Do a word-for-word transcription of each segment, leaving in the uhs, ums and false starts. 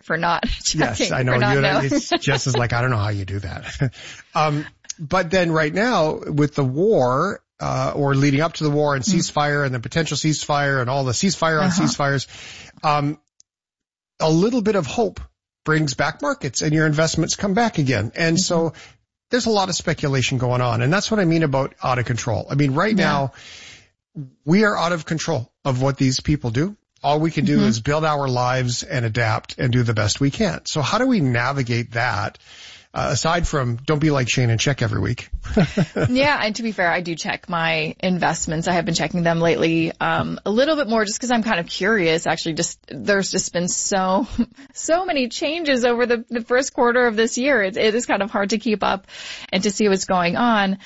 for not checking. Yes, I know. For not you know, know. it's Jess is like, I don't know how you do that. um, but then right now with the war, uh, or leading up to the war and ceasefire and the potential ceasefire and all the ceasefire on uh-huh. ceasefires, um, a little bit of hope brings back markets and your investments come back again. And mm-hmm. so there's a lot of speculation going on. And that's what I mean about out of control. I mean, right yeah. now we are out of control of what these people do. All we can do mm-hmm. is build our lives and adapt and do the best we can. So how do we navigate that? Uh, aside from don't be like Shane and check every week. Yeah, and to be fair, I do check my investments. I have been checking them lately um, a little bit more just because I'm kind of curious. Actually, just there's just been so so many changes over the, the first quarter of this year. It, it is kind of hard to keep up and to see what's going on.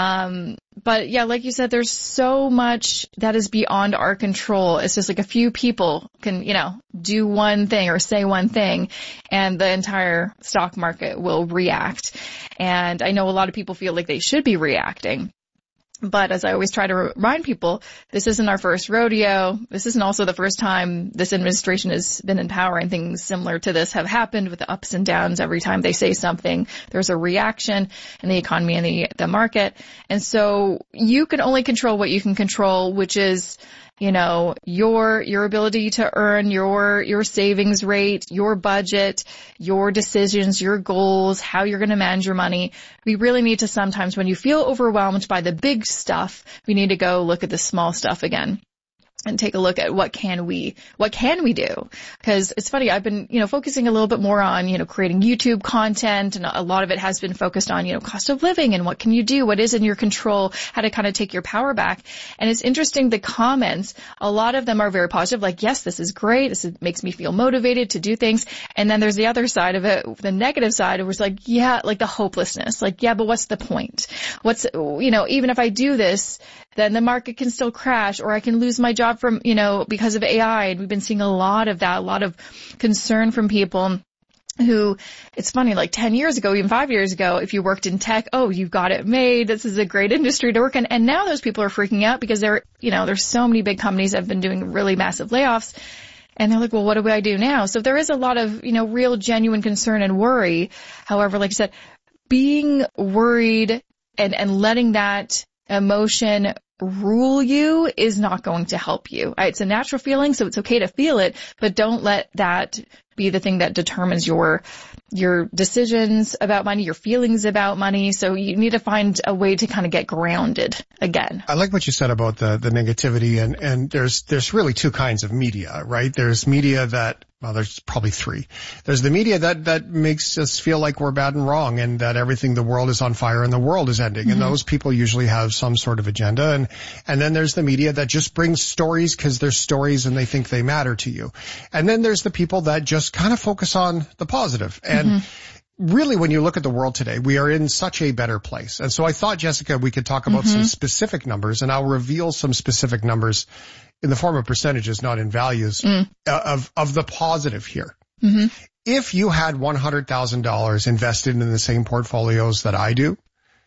Um, but yeah, like you said, there's so much that is beyond our control. It's just like a few people can, you know, do one thing or say one thing and the entire stock market will react. And I know a lot of people feel like they should be reacting. But as I always try to remind people, this isn't our first rodeo. This isn't also the first time this administration has been in power, and things similar to this have happened with the ups and downs. Every time they say something, there's a reaction in the economy and the, the market. And so you can only control what you can control, which is, you know, your, your ability to earn, your, your savings rate, your budget, your decisions, your goals, how you're going to manage your money. We really need to sometimes, when you feel overwhelmed by the big stuff, we need to go look at the small stuff again. And take a look at what can we, what can we do? Because it's funny, I've been, you know, focusing a little bit more on, you know, creating YouTube content, and a lot of it has been focused on, you know, cost of living and what can you do? What is in your control? How to kind of take your power back. And it's interesting, the comments, a lot of them are very positive, like, yes, this is great. This is, makes me feel motivated to do things. And then there's the other side of it, the negative side, where it's like, yeah, like the hopelessness, like, yeah, but what's the point? What's, you know, even if I do this, then the market can still crash, or I can lose my job from, you know, because of A I. And we've been seeing a lot of that, a lot of concern from people who, it's funny, like ten years ago, even five years ago, if you worked in tech, oh, you've got it made. This is a great industry to work in. And now those people are freaking out because they're, you know, there's so many big companies that have been doing really massive layoffs. And they're like, well, what do I do now? So there is a lot of, you know, real genuine concern and worry. However, like I said, being worried and, and letting that emotion rule you is not going to help you. It's a natural feeling, so it's okay to feel it, but don't let that be the thing that determines your your decisions about money, your feelings about money. So you need to find a way to kind of get grounded again. I like what you said about the the negativity, and and there's there's really two kinds of media, right? There's media that, well, there's probably three. There's the media that, that makes us feel like we're bad and wrong and that everything, the world is on fire and the world is ending. Mm-hmm. And those people usually have some sort of agenda. And, and then there's the media that just brings stories because they're stories and they think they matter to you. And then there's the people that just kind of focus on the positive. And mm-hmm. really, when you look at the world today, we are in such a better place. And so I thought, Jessica, we could talk about mm-hmm. some specific numbers, and I'll reveal some specific numbers in the form of percentages, not in values, mm. of, of the positive here. Mm-hmm. If you had one hundred thousand dollars invested in the same portfolios that I do,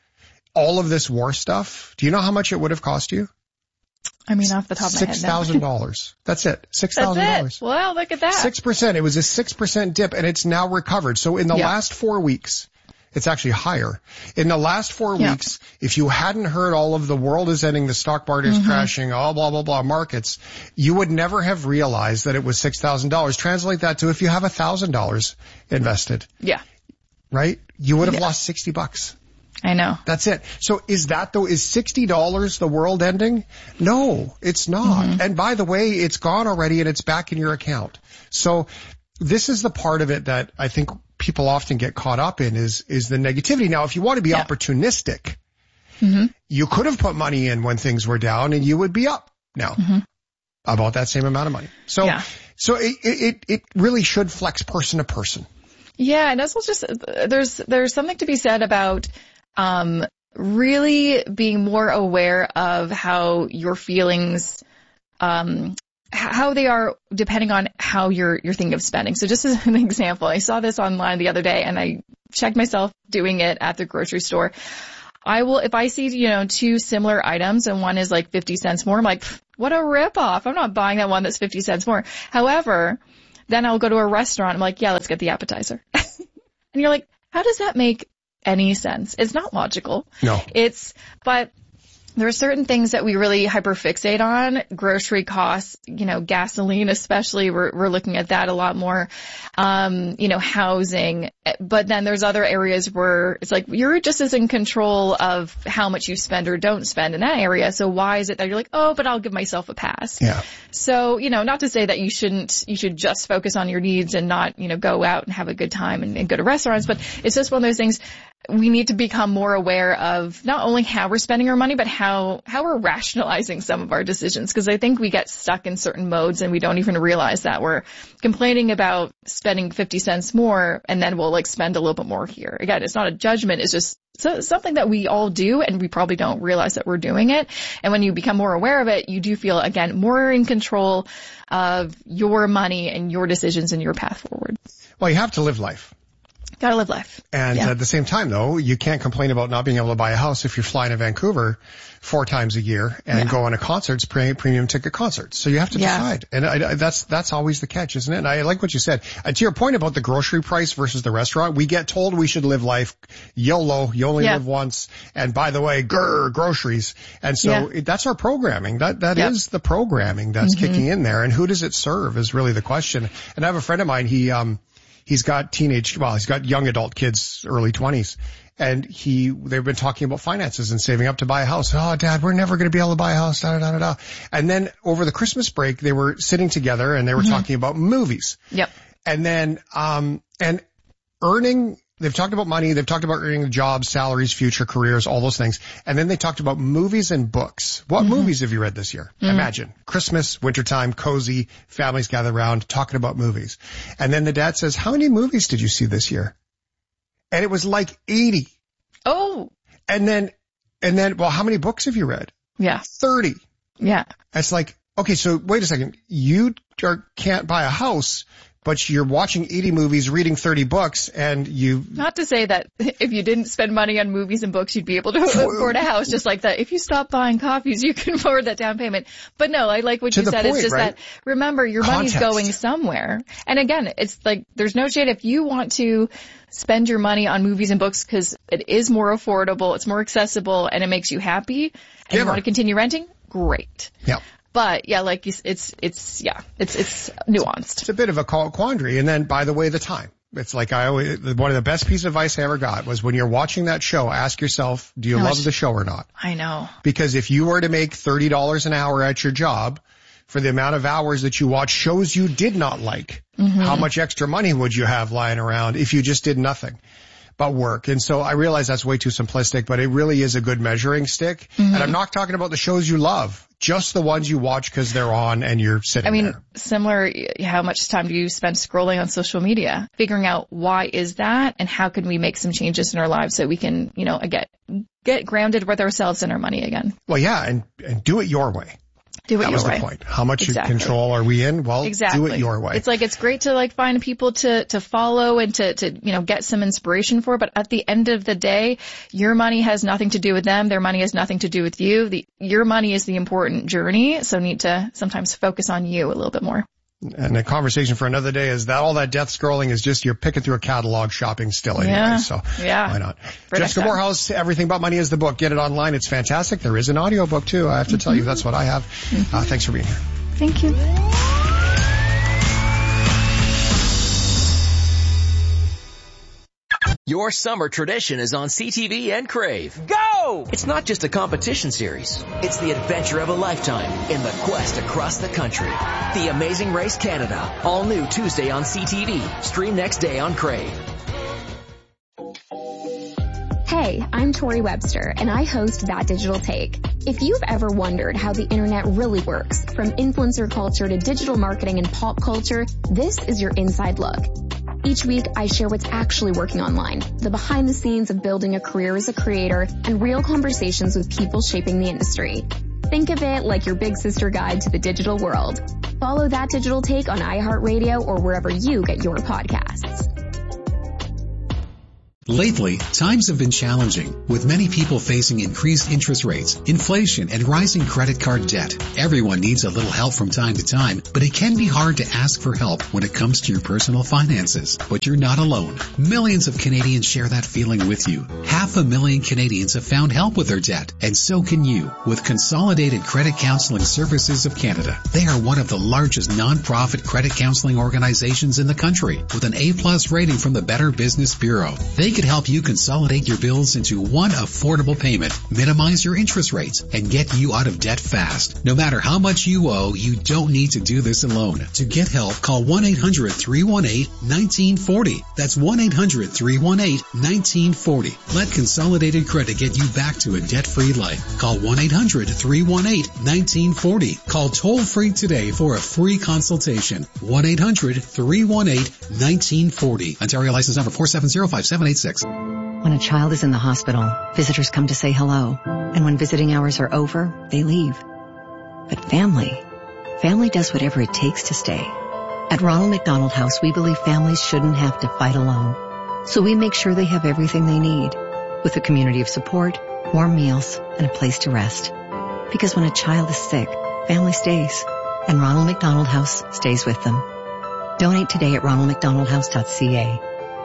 all of this war stuff, do you know how much it would have cost you? I mean, off the top of my head, six thousand dollars. That's it. six thousand dollars. Well, look at that. six percent. It was a six percent dip, and it's now recovered. So in the yeah. last four weeks, it's actually higher. In the last four yeah. weeks, if you hadn't heard all of the world is ending, the stock market is mm-hmm. crashing, all blah, blah, blah markets, you would never have realized that it was six thousand dollars. Translate that to if you have one thousand dollars invested. Yeah. Right? You would have yeah. lost sixty bucks. I know. That's it. So is that though, is sixty dollars the world ending? No, it's not. Mm-hmm. And by the way, it's gone already and it's back in your account. So this is the part of it that I think people often get caught up in is, is the negativity. Now, if you want to be yeah. opportunistic, mm-hmm. you could have put money in when things were down and you would be up now mm-hmm. about that same amount of money. So, yeah. so it, it, it really should flex person to person. Yeah. And also just, there's, there's something to be said about, um, really being more aware of how your feelings, um, how they are depending on how you're, you're thinking of spending. So just as an example, I saw this online the other day and I checked myself doing it at the grocery store. I will, if I see, you know, two similar items and one is like fifty cents more, I'm like, what a ripoff. I'm not buying that one that's fifty cents more. However, then I'll go to a restaurant. I'm like, yeah, let's get the appetizer. And you're like, how does that make any sense? It's not logical. No. It's, but there are certain things that we really hyperfixate on. Grocery costs, you know, gasoline especially, we're, we're looking at that a lot more. Um, you know, housing. But then there's other areas where it's like you're just as in control of how much you spend or don't spend in that area. So why is it that you're like, oh, but I'll give myself a pass? Yeah. So, you know, not to say that you shouldn't, you should just focus on your needs and not, you know, go out and have a good time and, and go to restaurants. But it's just one of those things. We need to become more aware of not only how we're spending our money, but how, how we're rationalizing some of our decisions. Because I think we get stuck in certain modes and we don't even realize that we're complaining about spending fifty cents more and then we'll like spend a little bit more here. Again, it's not a judgment. It's just so, something that we all do and we probably don't realize that we're doing it. And when you become more aware of it, you do feel, again, more in control of your money and your decisions and your path forward. Well, you have to live life. Gotta live life. And yeah. at the same time, though, you can't complain about not being able to buy a house if you're flying to Vancouver four times a year and yeah. go on a concerts, pre- premium ticket concerts. So you have to yeah. decide. And I, I, that's that's always the catch, isn't it? And I like what you said. Uh, to your point about the grocery price versus the restaurant, we get told we should live life YOLO, you only yeah. live once. And by the way, grr, groceries. And so yeah. it, that's our programming. That That yep. is the programming that's mm-hmm. kicking in there. And who does it serve is really the question. And I have a friend of mine, he... um. He's got teenage, well, he's got young adult kids, early twenties, and he, they've been talking about finances and saving up to buy a house. Oh, Dad, we're never going to be able to buy a house, da, da, da, da. And then over the Christmas break, they were sitting together and they were mm-hmm. talking about movies. Yep. And then, um, and earning, they've talked about money, they've talked about earning jobs, salaries, future careers, all those things. And then they talked about movies and books. What mm-hmm. movies have you read this year? Mm-hmm. Imagine. Christmas, wintertime, cozy, families gather around, talking about movies. And then the dad says, how many movies did you see this year? And it was like eighty. Oh. And then, and then, well, how many books have you read? Yeah. thirty. Yeah. It's like, okay, so wait a second. You are, can't buy a house, but you're watching eighty movies, reading thirty books, and you... Not to say that if you didn't spend money on movies and books, you'd be able to afford a house just like that. If you stop buying coffees, you can afford that down payment. But no, I like what you said. It's just that, remember, your money's going somewhere. And again, it's like, there's no shade. If you want to spend your money on movies and books because it is more affordable, it's more accessible, and it makes you happy, and you want to continue renting, great. Yeah. But yeah, like you, it's, it's, yeah, it's, it's nuanced. It's a bit of a quandary. And then, by the way, the time. It's like I always, one of the best pieces of advice I ever got was when you're watching that show, ask yourself, do you How love much? the show or not? I know. Because if you were to make thirty dollars an hour at your job for the amount of hours that you watch shows you did not like, mm-hmm. how much extra money would you have lying around if you just did nothing but work? And so I realize that's way too simplistic, but it really is a good measuring stick. Mm-hmm. And I'm not talking about the shows you love, just the ones you watch because they're on and you're sitting there. I mean, there. Similar, how much time do you spend scrolling on social media? Figuring out why is that and how can we make some changes in our lives so we can, you know, get, get grounded with ourselves and our money again. Well, yeah, and, and do it your way. Do it that your was way. the point. How much exactly. control are we in? Well, exactly. do it your way. It's like, it's great to like find people to, to follow and to, to, you know, get some inspiration for. But at the end of the day, your money has nothing to do with them. Their money has nothing to do with you. The, your money is the important journey. So need to sometimes focus on you a little bit more. And a conversation for another day is that all that death scrolling is just you're picking through a catalog shopping still anyway. Yeah. So yeah. why not? For Jessica Moorhouse, Everything But Money is the book. Get it online. It's fantastic. There is an audiobook too. I have to mm-hmm. tell you, that's what I have. Mm-hmm. Uh, thanks for being here. Thank you. Your summer tradition is on C T V and Crave. Go! It's not just a competition series. It's the adventure of a lifetime in the quest across the country. The Amazing Race Canada. All new Tuesday on C T V. Stream next day on Crave. Hey, I'm Tori Webster, and I host That Digital Take. If you've ever wondered how the internet really works, from influencer culture to digital marketing and pop culture, this is your inside look. Each week, I share what's actually working online, the behind the scenes of building a career as a creator, and real conversations with people shaping the industry. Think of it like your big sister guide to the digital world. Follow That Digital Take on iHeartRadio or wherever you get your podcasts. Lately, times have been challenging, with many people facing increased interest rates, inflation, and rising credit card debt. Everyone needs a little help from time to time, but it can be hard to ask for help when it comes to your personal finances. But you're not alone. Millions of Canadians share that feeling with you. Half a million Canadians have found help with their debt, and so can you with Consolidated Credit Counseling Services of Canada. They are one of the largest non-profit credit counseling organizations in the country, with an A-plus rating from the Better Business Bureau. They can help you consolidate your bills into one affordable payment, minimize your interest rates, and get you out of debt fast. No matter how much you owe, you don't need to do this alone. To get help, call one eight hundred, three one eight, one nine four zero. That's one eight hundred, three one eight, one nine four zero. Let Consolidated Credit get you back to a debt-free life. Call one eight hundred, three one eight, one nine four zero. Call toll-free today for a free consultation. one eight hundred, three one eight, one nine four zero. Ontario license number four seven zero five seven eight six. When a child is in the hospital, visitors come to say hello. And when visiting hours are over, they leave. But family, family does whatever it takes to stay. At Ronald McDonald House, we believe families shouldn't have to fight alone. So we make sure they have everything they need, with a community of support, warm meals, and a place to rest. Because when a child is sick, family stays. And Ronald McDonald House stays with them. Donate today at ronald mcdonald house dot c a.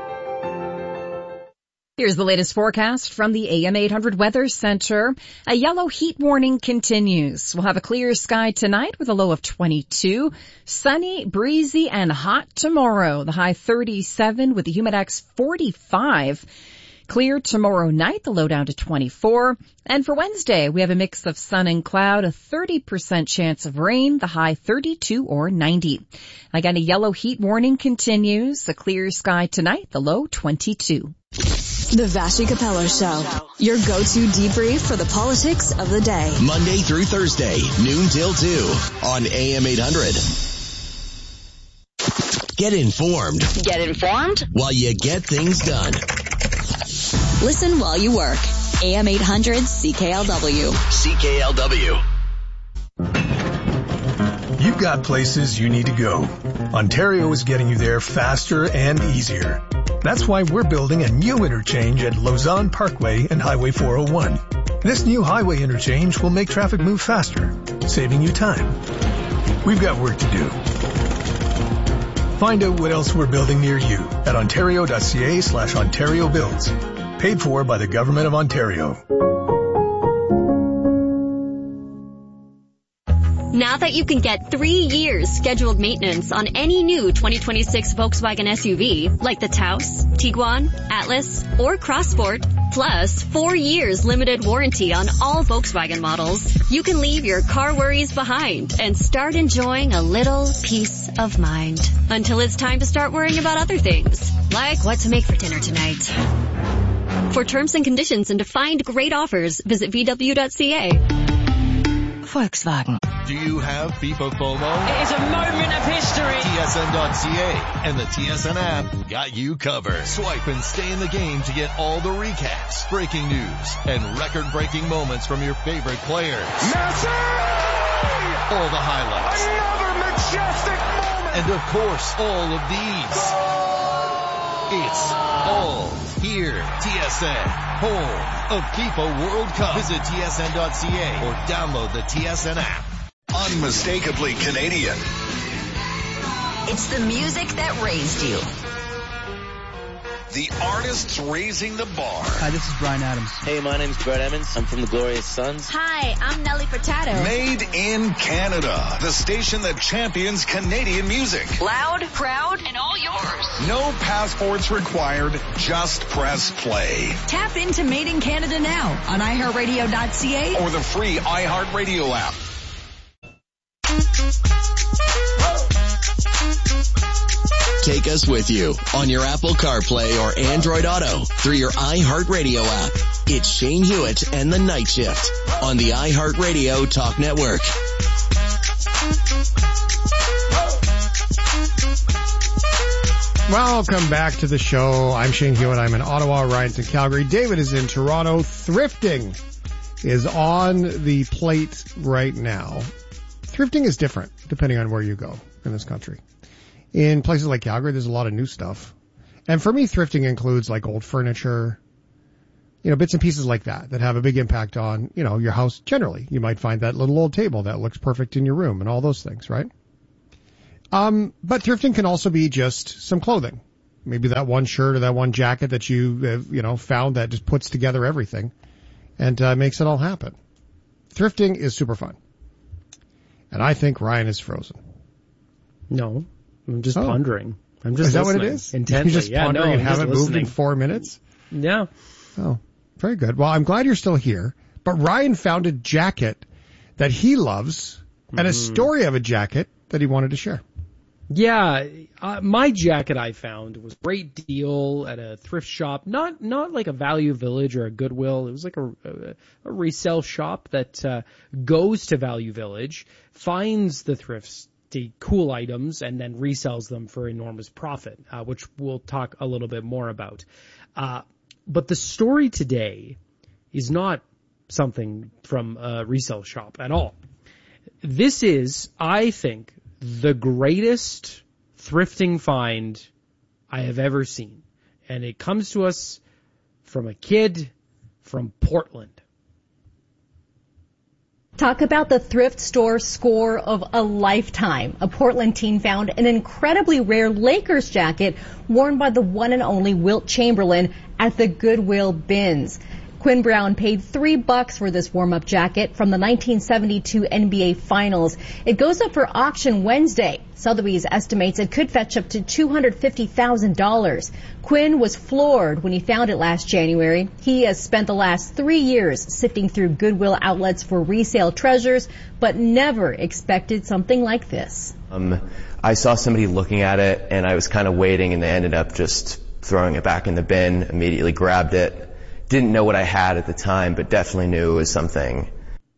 Here's the latest forecast from the A M eight hundred Weather Center. A yellow heat warning continues. We'll have a clear sky tonight with a low of twenty-two. Sunny, breezy, and hot tomorrow. The high thirty-seven with the humidex forty-five. Clear tomorrow night, the low down to twenty-four. And for Wednesday, we have a mix of sun and cloud, a thirty percent chance of rain, the high thirty-two or ninety. Again, a yellow heat warning continues. A clear sky tonight, the low twenty-two. The Vassy Capello Show, your go-to debrief for the politics of the day. Monday through Thursday, noon till two on A M eight hundred. Get informed. Get informed? While you get things done. Listen while you work. A M eight hundred C K L W. C K L W. You've got places you need to go. Ontario is getting you there faster and easier. That's why we're building a new interchange at Lausanne Parkway and Highway four oh one. This new highway interchange will make traffic move faster, saving you time. We've got work to do. Find out what else we're building near you at ontario.ca slash Ontario Builds. Paid for by the Government of Ontario. Now that you can get three years scheduled maintenance on any new twenty twenty-six Volkswagen S U V, like the Taos, Tiguan, Atlas, or Crossport, plus four years limited warranty on all Volkswagen models, you can leave your car worries behind and start enjoying a little peace of mind. Until it's time to start worrying about other things, like what to make for dinner tonight. For terms and conditions and to find great offers, visit v w dot c a. Volkswagen. Do you have FIFA FOMO? It is a moment of history. T S N dot C A and the T S N app got you covered. Swipe and stay in the game to get all the recaps, breaking news, and record-breaking moments from your favorite players. Messi! All the highlights. Another majestic moment! And of course, all of these. Goal! It's all here. T S N, home of FIFA World Cup. Visit T S N dot C A or download the T S N app. Unmistakably Canadian. It's the music that raised you. The artists raising the bar. Hi, this is Bryan Adams. Hey, my name's Brett Emmons. I'm from the Glorious Sons. Hi, I'm Nelly Furtado. Made in Canada. The station that champions Canadian music. Loud, proud, and all yours. No passports required. Just press play. Tap into Made in Canada now on i heart radio dot c a or the free iHeartRadio app. Take us with you on your Apple CarPlay or Android Auto through your iHeartRadio app. It's Shane Hewitt and the Night Shift on the iHeartRadio Talk Network. Welcome back to the show. I'm Shane Hewitt. I'm in Ottawa. Ryan's in Calgary. David is in Toronto. Thrifting is on the plate right now. Thrifting is different depending on where you go in this country. In places like Calgary, there's a lot of new stuff. And for me, thrifting includes like old furniture, you know, bits and pieces like that that have a big impact on, you know, your house generally. You might find that little old table that looks perfect in your room and all those things, right? Um, but thrifting can also be just some clothing. Maybe that one shirt or that one jacket that you, have, you know, found that just puts together everything and uh, makes it all happen. Thrifting is super fun. And I think Ryan is frozen. No, I'm just oh. pondering. I'm just is that listening what it is? Intently. You're just yeah, pondering no, and I'm haven't just moved in listening. four minutes? Yeah. Oh, very good. Well, I'm glad you're still here. But Ryan found a jacket that he loves and mm. a story of a jacket that he wanted to share. Yeah, uh, my jacket I found was a great deal at a thrift shop, not not like a Value Village or a Goodwill. It was like a, a, a resale shop that uh, goes to Value Village, finds the thrifts, the cool items, and then resells them for enormous profit, uh, which we'll talk a little bit more about. Uh, but the story today is not something from a resale shop at all. This is, I think, the greatest thrifting find I have ever seen. And it comes to us from a kid from Portland. Talk about the thrift store score of a lifetime. A Portland teen found an incredibly rare Lakers jacket worn by the one and only Wilt Chamberlain at the Goodwill bins. Quinn Brown paid three bucks for this warm-up jacket from the nineteen seventy-two N B A Finals. It goes up for auction Wednesday. Sotheby's estimates it could fetch up to two hundred fifty thousand dollars. Quinn was floored when he found it last January. He has spent the last three years sifting through Goodwill outlets for resale treasures, but never expected something like this. Um, I saw somebody looking at it, and I was kind of waiting, and they ended up just throwing it back in the bin, immediately grabbed it. Didn't know what I had at the time, but definitely knew it was something.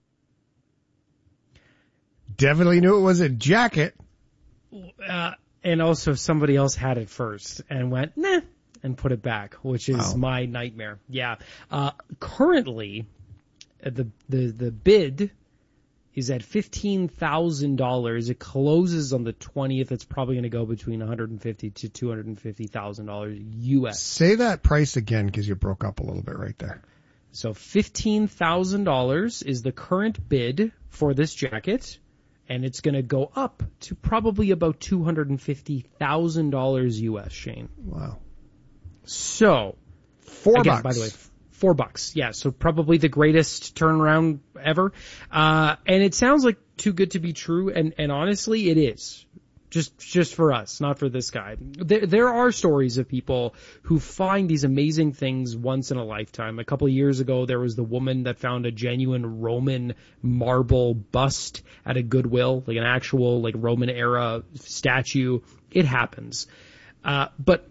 Definitely knew it was a jacket. Uh, and also somebody else had it first and went, nah, and put it back, which is oh. my nightmare. Yeah. Uh, currently, the, the, the bid is at fifteen thousand dollars. It closes on the twentieth. It's probably going to go between one hundred fifty thousand to two hundred fifty thousand dollars U S. Say that price again because you broke up a little bit right there. So fifteen thousand dollars is the current bid for this jacket, and it's going to go up to probably about two hundred fifty thousand dollars U S, Shane. Wow. So, four again, bucks. By the way, Four bucks. Yeah, so probably the greatest turnaround ever. Uh, and it sounds like too good to be true, and, and honestly, it is. Just, just for us, not for this guy. There, there are stories of people who find these amazing things once in a lifetime. A couple of years ago, there was the woman that found a genuine Roman marble bust at a Goodwill, like an actual, like, Roman era statue. It happens. Uh, but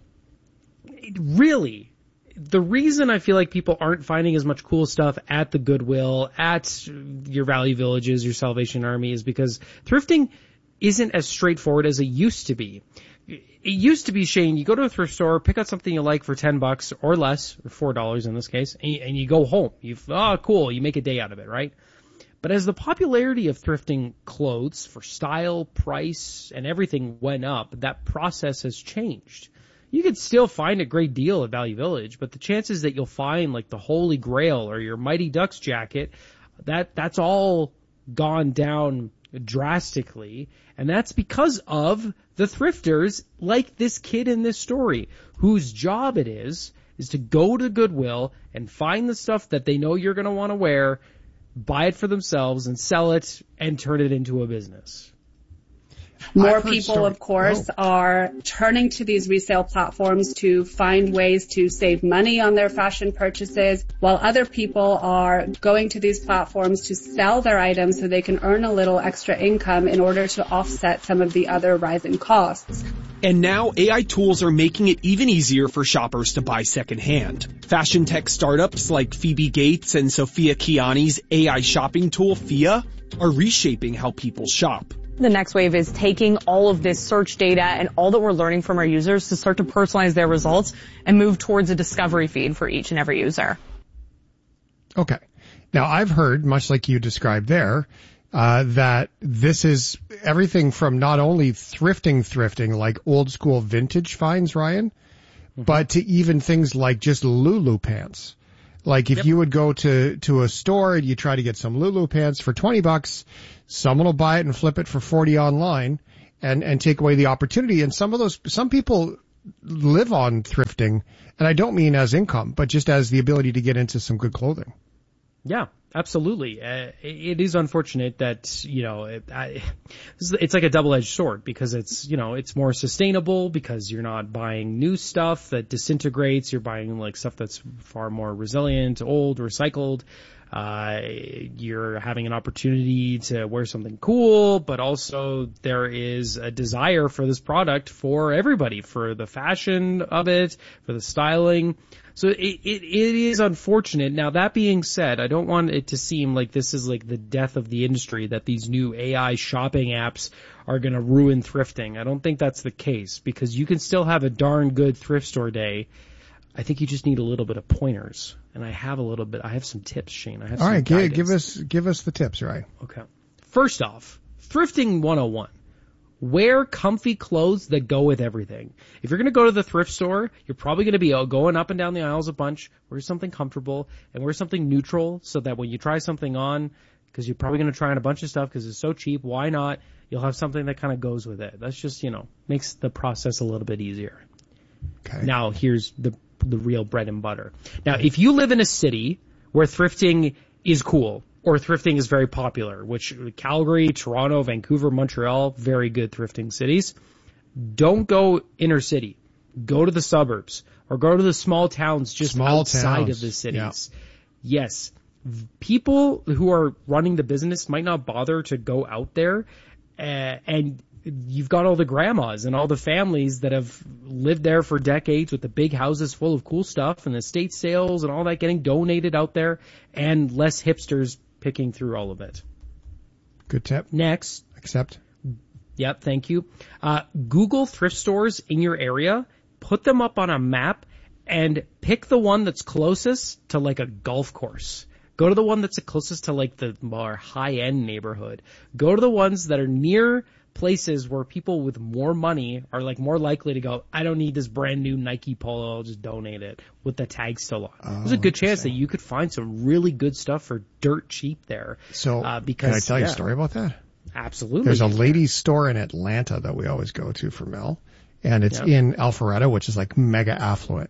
really, the reason I feel like people aren't finding as much cool stuff at the Goodwill, at your Value Villages, your Salvation Army, is because thrifting isn't as straightforward as it used to be. It used to be, Shane, you go to a thrift store, pick out something you like for ten bucks or less, or four dollars in this case, and you, and you go home. You, oh, cool, you make a day out of it, right? But as the popularity of thrifting clothes for style, price, and everything went up, that process has changed. You could still find a great deal at Value Village, but the chances that you'll find like the Holy Grail or your Mighty Ducks jacket, that that's all gone down drastically. And that's because of the thrifters like this kid in this story, whose job it is, is to go to Goodwill and find the stuff that they know you're going to want to wear, buy it for themselves and sell it and turn it into a business. More people, story. of course, oh. are turning to these resale platforms to find ways to save money on their fashion purchases, while other people are going to these platforms to sell their items so they can earn a little extra income in order to offset some of the other rising costs. And now A I tools are making it even easier for shoppers to buy secondhand. Fashion tech startups like Phoebe Gates and Sophia Kiani's A I shopping tool, Fia, are reshaping how people shop. The next wave is taking all of this search data and all that we're learning from our users to start to personalize their results and move towards a discovery feed for each and every user. Okay. Now, I've heard, much like you described there, uh, that this is everything from not only thrifting, thrifting, like old school vintage finds, Ryan, mm-hmm. but to even things like just Lulu pants. Like if yep. you would go to, to a store and you try to get some Lulu pants for twenty bucks, someone will buy it and flip it for forty online and, and take away the opportunity. And some of those, some people live on thrifting, and I don't mean as income, but just as the ability to get into some good clothing. Yeah, absolutely. Uh, it is unfortunate that, you know, it, I, it's like a double-edged sword because it's, you know, it's more sustainable because you're not buying new stuff that disintegrates. You're buying like stuff that's far more resilient, old, recycled. Uh, you're having an opportunity to wear something cool, but also there is a desire for this product for everybody, for the fashion of it, for the styling. So it, it, it is unfortunate. Now, that being said, I don't want it to seem like this is like the death of the industry, that these new A I shopping apps are going to ruin thrifting. I don't think that's the case because you can still have a darn good thrift store day. I think you just need a little bit of pointers. And I have a little bit, I have some tips, Shane. I have All some right, give, give us, give us the tips, right? Okay. First off, thrifting one oh one. Wear comfy clothes that go with everything. If you're going to go to the thrift store, you're probably going to be going up and down the aisles a bunch. Wear something comfortable and wear something neutral so that when you try something on, because you're probably going to try on a bunch of stuff because it's so cheap, why not? You'll have something that kind of goes with it. That's just, you know, makes the process a little bit easier. Okay. Now, here's the the real bread and butter. Now, if you live in a city where thrifting is cool, or thrifting is very popular, which Calgary, Toronto, Vancouver, Montreal, very good thrifting cities. Don't go inner city. Go to the suburbs or go to the small towns just small outside towns. of the cities. Yeah. Yes. People who are running the business might not bother to go out there, uh, and you've got all the grandmas and all the families that have lived there for decades with the big houses full of cool stuff and the estate sales and all that getting donated out there, and less hipsters picking through all of it. Good tip. Next. Accept. Yep, thank you. Uh, Google thrift stores in your area, put them up on a map, and pick the one that's closest to like a golf course. Go to the one that's the closest to like the more high-end neighborhood. Go to the ones that are near places where people with more money are like more likely to go, I don't need this brand new Nike Polo, I'll just donate it with the tag still on. Oh, There's a good chance that you could find some really good stuff for dirt cheap there. So, uh, because, can I tell you yeah, a story about that? Absolutely. There's a ladies store in Atlanta that we always go to for Mel, and it's yeah. in Alpharetta, which is like mega affluent.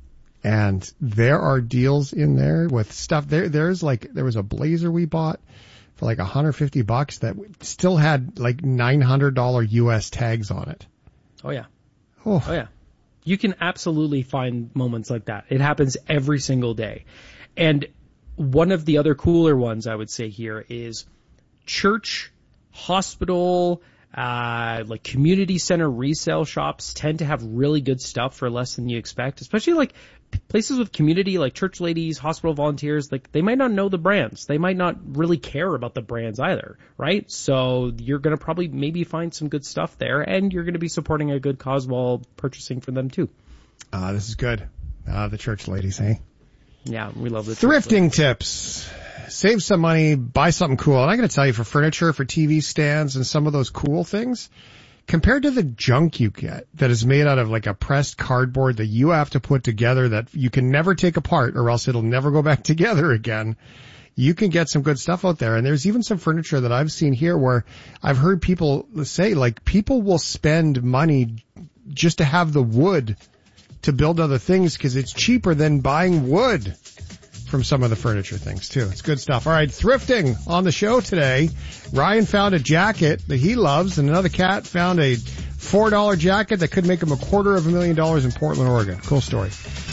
And there are deals in there with stuff. There, there's like, there was a blazer we bought for like one hundred fifty bucks that still had like nine hundred dollars U S tags on it. Oh yeah. Oh. oh yeah. You can absolutely find moments like that. It happens every single day. And one of the other cooler ones I would say here is church, hospital, uh, like community center resale shops tend to have really good stuff for less than you expect, especially like places with community, like church ladies, hospital volunteers. Like they might not know the brands. They might not really care about the brands either, right? So you're going to probably maybe find some good stuff there, and you're going to be supporting a good cause while purchasing for them too. Ah, uh, this is good. Ah, uh, the church ladies, hey? Yeah, we love the thrifting tips. Save some money, buy something cool. And I'm going to tell you, for furniture, for T V stands, and some of those cool things, compared to the junk you get that is made out of like a pressed cardboard that you have to put together that you can never take apart or else it'll never go back together again, you can get some good stuff out there. And there's even some furniture that I've seen here where I've heard people say, like, people will spend money just to have the wood to build other things because it's cheaper than buying wood from some of the furniture things too. It's good stuff. All right, thrifting on the show today. Ryan found a jacket that he loves, and another cat found a four dollar jacket that could make him a quarter of a million dollars in Portland, Oregon. Cool story.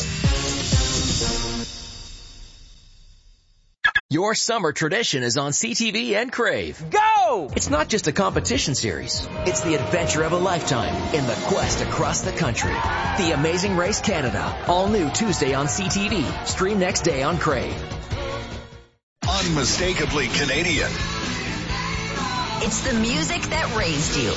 Your summer tradition is on C T V and Crave. Go! It's not just a competition series. It's the adventure of a lifetime in the quest across the country. The Amazing Race Canada. All new Tuesday on C T V. Stream next day on Crave. Unmistakably Canadian. It's the music that raised you.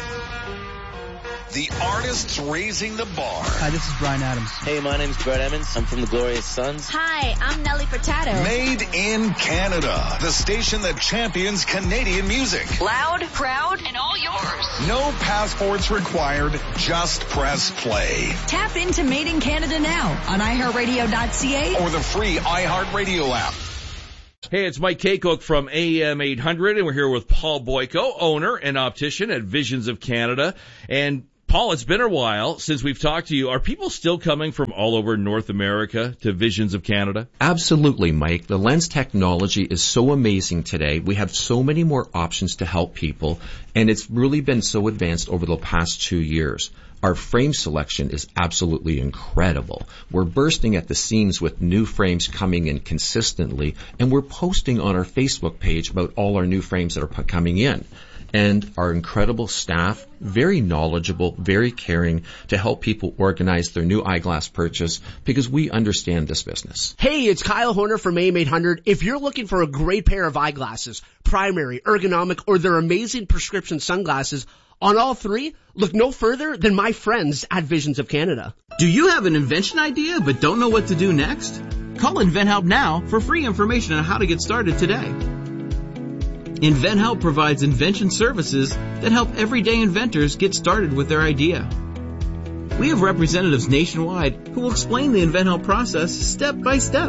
The artists raising the bar. Hi, this is Brian Adams. Hey, my name's Brett Emmons. I'm from the Glorious Sons. Hi, I'm Nelly Furtado. Made in Canada. The station that champions Canadian music. Loud, proud, and all yours. course. No passports required. Just press play. Tap into Made in Canada now on i heart radio dot c a or the free iHeartRadio app. Hey, it's Mike Kaycook from A M eight hundred, and we're here with Paul Boyko, owner and optician at Visions of Canada. And Paul, it's been a while since we've talked to you. Are people still coming from all over North America to Visions of Canada? Absolutely, Mike. The lens technology is so amazing today. We have so many more options to help people, and it's really been so advanced over the past two years. Our frame selection is absolutely incredible. We're bursting at the seams with new frames coming in consistently, and we're posting on our Facebook page about all our new frames that are coming in. And our incredible staff, very knowledgeable, very caring to help people organize their new eyeglass purchase because we understand this business. Hey, it's Kyle Horner from A M eight hundred. If you're looking for a great pair of eyeglasses, primary, ergonomic, or their amazing prescription sunglasses, on all three, look no further than my friends at Visions of Canada. Do you have an invention idea but don't know what to do next? Call InventHelp now for free information on how to get started today. InventHelp provides invention services that help everyday inventors get started with their idea. We have representatives nationwide who will explain the InventHelp process step by step.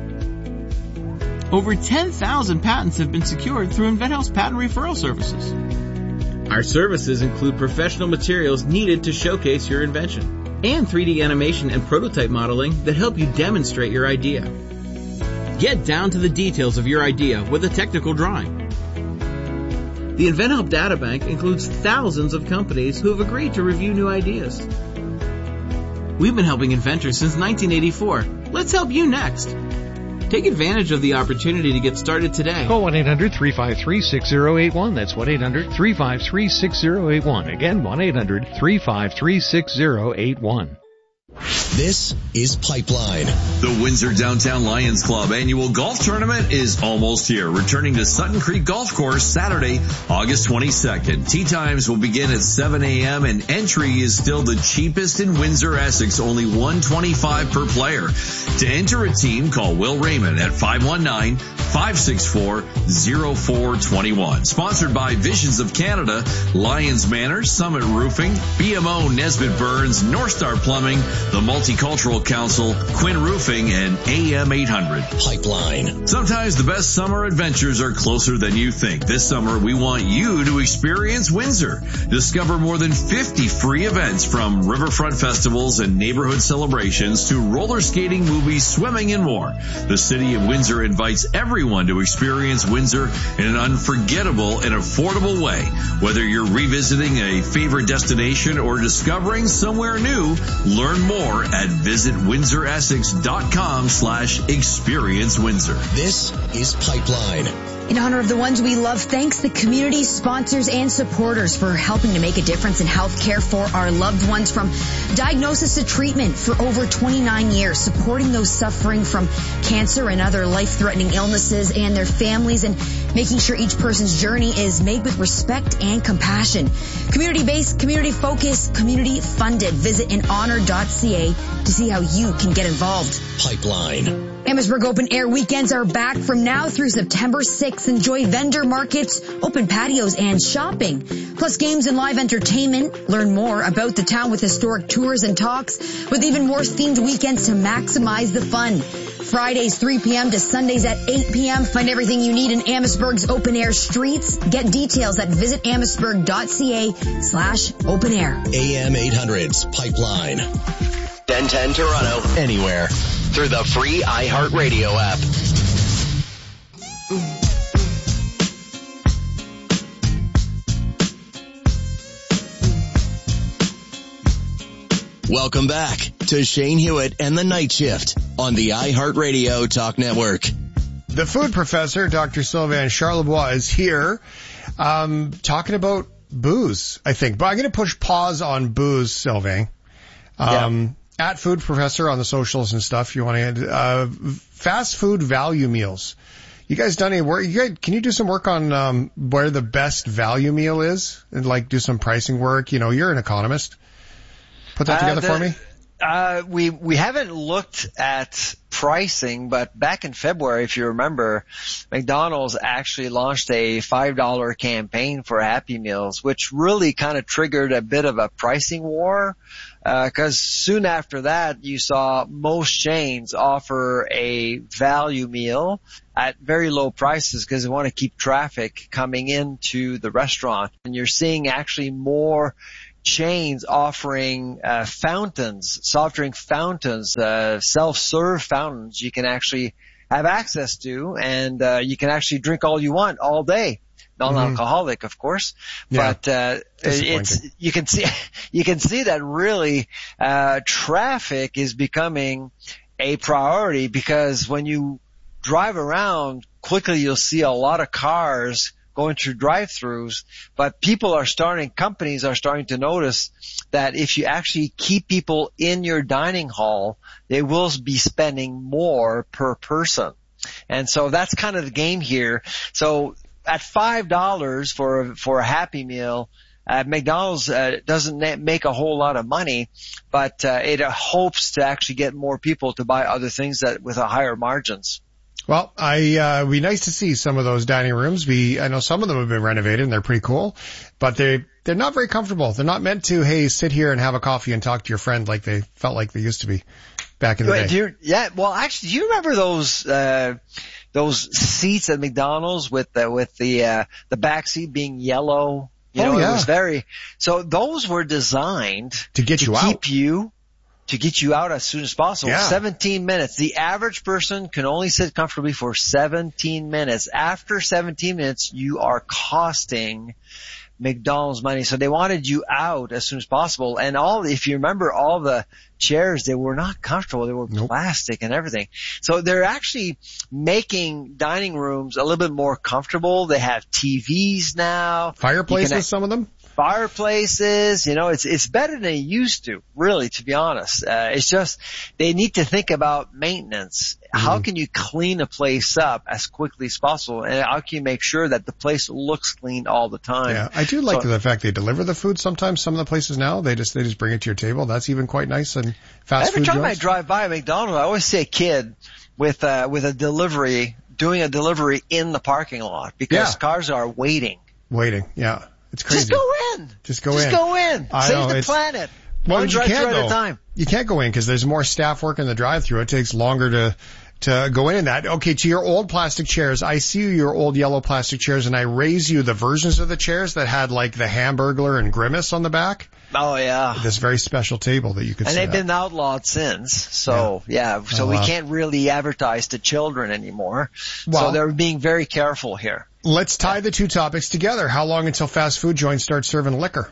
Over ten thousand patents have been secured through InventHelp's patent referral services. Our services include professional materials needed to showcase your invention and three D animation and prototype modeling that help you demonstrate your idea. Get down to the details of your idea with a technical drawing. The InventHelp Databank includes thousands of companies who have agreed to review new ideas. We've been helping inventors since nineteen eighty-four. Let's help you next. Take advantage of the opportunity to get started today. Call one eight hundred three five three six zero eight one. That's one eight hundred three five three six zero eight one. Again, one eight hundred three five three six zero eight one. This is Pipeline. The Windsor Downtown Lions Club annual golf tournament is almost here, returning to Sutton Creek Golf Course Saturday, August twenty-second. Tee times will begin at seven a.m. and entry is still the cheapest in Windsor, Essex, only one hundred twenty-five dollars per player. To enter a team, call Will Raymond at five one nine, five six four, zero four two one. Sponsored by Visions of Canada, Lions Manor, Summit Roofing, B M O Nesbitt Burns, North Star Plumbing, the Multicultural Council, Quinn Roofing, and A M eight hundred. Pipeline. Sometimes the best summer adventures are closer than you think. This summer, we want you to experience Windsor. Discover more than fifty free events, from riverfront festivals and neighborhood celebrations to roller skating, movies, swimming, and more. The City of Windsor invites everyone to experience Windsor in an unforgettable and affordable way. Whether you're revisiting a favorite destination or discovering somewhere new, learn more at visit windsor essex dot com slash experience Windsor. This is Pipeline. In honor of the ones we love, thanks the community, sponsors, and supporters for helping to make a difference in health care for our loved ones, from diagnosis to treatment for over twenty-nine years, supporting those suffering from cancer and other life-threatening illnesses and their families, and making sure each person's journey is made with respect and compassion. Community-based, community-focused, community-funded. Visit in honor dot c a to see how you can get involved. Pipeline. Amherstburg Open Air weekends are back from now through September sixth. Enjoy vendor markets, open patios, and shopping, plus games and live entertainment. Learn more about the town with historic tours and talks, with even more themed weekends to maximize the fun. Fridays three p.m. to Sundays at eight p.m. Find everything you need in Amherstburg's open air streets. Get details at visit amherstburg dot c a slash open air. A M eight hundred's Pipeline. ten ten Toronto, anywhere, through the free iHeartRadio app. Welcome back to Shane Hewitt and the Night Shift on the iHeartRadio Talk Network. The food professor, Doctor Sylvain Charlebois, is here um, talking about booze, I think. But I'm going to push pause on booze, Sylvain. Um, yeah. At Food Professor on the socials and stuff, you want to, uh, fast food value meals. You guys done any work? You guys, can you do some work on, um, where the best value meal is? And like do some pricing work? You know, you're an economist. Put that together uh, the, for me. Uh, we, we haven't looked at pricing, but back in February, if you remember, McDonald's actually launched a five dollar campaign for Happy Meals, which really kind of triggered a bit of a pricing war. Because uh, soon after that, you saw most chains offer a value meal at very low prices because they want to keep traffic coming into the restaurant. And you're seeing actually more chains offering uh, fountains, soft drink fountains, uh, self-serve fountains you can actually have access to, and uh, you can actually drink all you want all day. Non-alcoholic, mm-hmm. of course, yeah. but uh it's you can see you can see that really uh traffic is becoming a priority, because when you drive around quickly, you'll see a lot of cars going through drive-throughs, but people are starting, companies are starting to notice that if you actually keep people in your dining hall, they will be spending more per person. And so that's kind of the game here. So at five dollars for for a Happy Meal, uh, McDonald's uh, doesn't make a whole lot of money, but uh, it uh, hopes to actually get more people to buy other things that with a higher margins. Well, I uh, it'd be nice to see some of those dining rooms. Be I know some of them have been renovated and they're pretty cool, but they they're not very comfortable. They're not meant to, hey, sit here and have a coffee and talk to your friend like they felt like they used to be back in the day. Do you, yeah, well, actually, do you remember those? Uh, Those seats at McDonald's with the, with the, uh, the back seat being yellow. You know, oh, yeah. It was very, so those were designed to get you to out. keep you, to get you out as soon as possible. Yeah. seventeen minutes. The average person can only sit comfortably for seventeen minutes. After seventeen minutes, you are costing McDonald's money. So they wanted you out as soon as possible. And all, if you remember, all the chairs, they were not comfortable. They were nope. plastic and everything. So they're actually making dining rooms a little bit more comfortable. They have T Vs now. Fireplaces, can, some of them? Fireplaces, you know, it's, it's better than it used to, really, to be honest. Uh, it's just, they need to think about maintenance. Mm-hmm. How can you clean a place up as quickly as possible? And how can you make sure that the place looks clean all the time? Yeah, I do like so, the fact they deliver the food sometimes. Some of the places now, they just, they just bring it to your table. That's even quite nice. And fast every food time joints. I drive by McDonald's, I always see a kid with, uh, with a delivery, doing a delivery in the parking lot because yeah. cars are waiting. Waiting, yeah. It's crazy. Just go in. Just go Just in. Just go in. I Save know, the it's, planet. Well, One you can't at a time. You can't go in because there's more staff work in the drive-thru. It takes longer to to go in and that. Okay, to your old plastic chairs, I see your old yellow plastic chairs, and I raise you the versions of the chairs that had like the Hamburglar and Grimace on the back. Oh yeah. This very special table that you could. And sit they've at. been outlawed since. So yeah, yeah. so oh, we wow. can't really advertise to children anymore. Well, so they're being very careful here. Let's tie the two topics together. How long until fast food joints start serving liquor?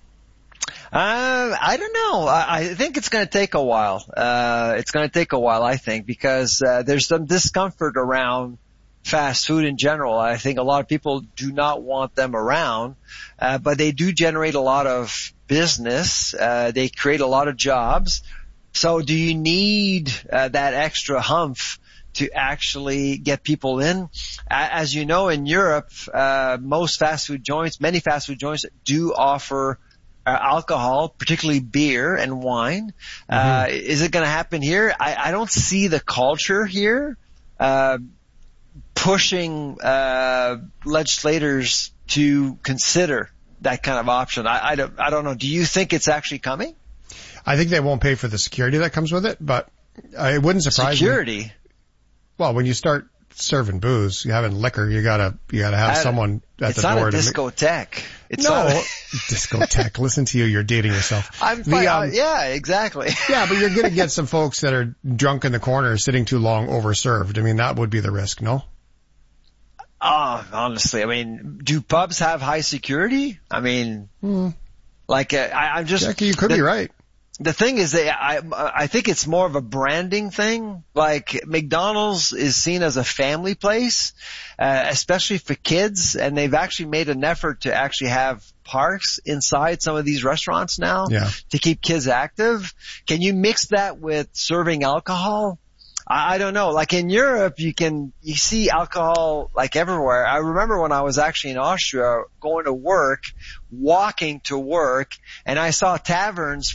Uh, I don't know. I, I think it's going to take a while. Uh, it's going to take a while, I think, because uh, there's some discomfort around fast food in general. I think a lot of people do not want them around, uh, but they do generate a lot of business. Uh, they create a lot of jobs. So do you need uh, that extra humph to actually get people in? As you know, in Europe, uh, most fast food joints, many fast food joints do offer uh, alcohol, particularly beer and wine. Mm-hmm. Uh, is it going to happen here? I, I don't see the culture here, uh, pushing, uh, legislators to consider that kind of option. I, I don't, I don't know. Do you think it's actually coming? I think they won't pay for the security that comes with it, but uh, it wouldn't surprise security. me. Security? Well, when you start serving booze, you having liquor, you gotta, you gotta have I, someone at the door. It's not a discotheque. It's no, not a discotheque. Listen to you, you're dating yourself. I'm fine. The, um, yeah, exactly. Yeah, but you're gonna get some folks that are drunk in the corner, sitting too long, overserved. I mean, that would be the risk, no? Oh, honestly, I mean, do pubs have high security? I mean, mm. like, uh, I, I'm just. Jackie, you could the, be right. The thing is that I, I think it's more of a branding thing. Like McDonald's is seen as a family place, uh, especially for kids, and they've actually made an effort to actually have parks inside some of these restaurants now yeah. to keep kids active. Can you mix that with serving alcohol? I, I don't know. Like in Europe, you can, you see alcohol like everywhere. I remember when I was actually in Austria going to work, walking to work, and I saw taverns